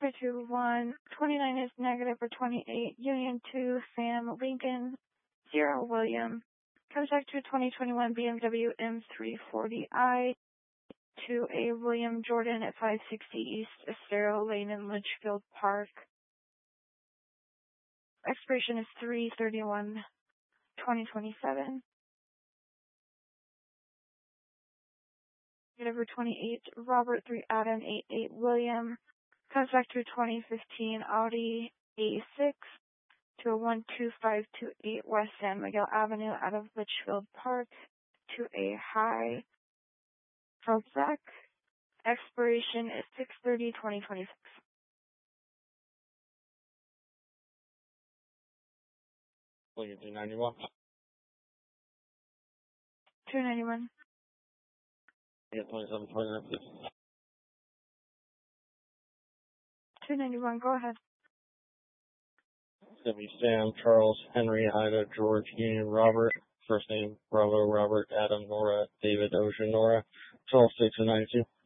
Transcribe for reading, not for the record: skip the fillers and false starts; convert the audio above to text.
321. 29 is negative for 28. Union 2, Sam Lincoln, 0 William. Contact to 2021 BMW M340i to a William Jordan at 560 East Estero Lane in Litchfield Park. Expiration is 3/31/2027. Negative 28, Robert 3 Adam 88 William. Contact to 2015 Audi A6 to a 12528 West San Miguel Avenue out of Litchfield Park to a high Prozac. Expiration is 6/30/2026. William 291. 291. Yeah, 2729, please. 291, go ahead. It's going to be Sam, Charles, Henry, Ida, George, Union, Robert. First name, Bravo, Robert, Adam, Nora, David, Ocean, Nora. 12/6/92.